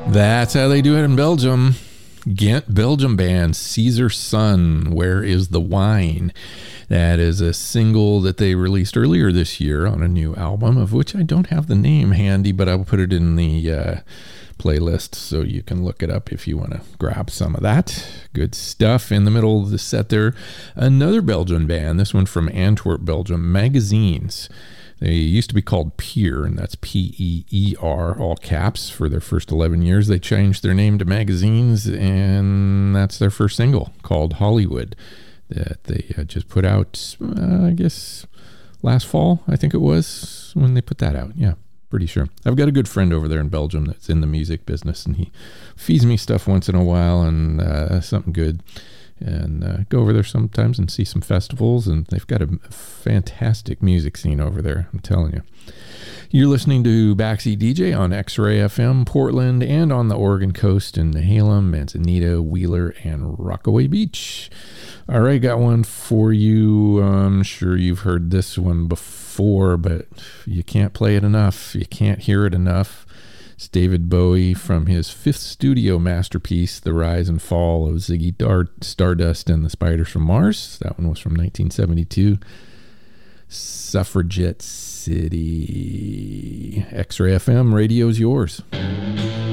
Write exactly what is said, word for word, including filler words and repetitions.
That's how they do it in Belgium. Ghent, Belgium band, Caesar Sun, Where is the Wine? That is a single that they released earlier this year on a new album, of which I don't have the name handy, but I will put it in the uh, playlist so you can look it up if you want to grab some of that. Good stuff. In the middle of the set there, another Belgian band, this one from Antwerp, Belgium, Magazines. They used to be called Peer, and that's P E E R, all caps, for their first eleven years. They changed their name to Magazines, and that's their first single, called Hollywood, that they uh, just put out, uh, I guess, last fall, I think it was, when they put that out. Yeah, pretty sure. I've got a good friend over there in Belgium that's in the music business, and he feeds me stuff once in a while, and uh, something good. And uh, go over there sometimes and see some festivals, and they've got a fantastic music scene over there, I'm telling you. You're listening to Backseat D J on X-Ray F M, Portland, and on the Oregon coast in Nehalem, Manzanita, Wheeler, and Rockaway Beach. All right, got one for you. I'm sure you've heard this one before, but you can't play it enough. You can't hear it enough. It's David Bowie from his fifth studio masterpiece, The Rise and Fall of Ziggy Dar- Stardust and the Spiders from Mars. That one was from nineteen seventy-two. Suffragette City. X-Ray F M, radio's yours.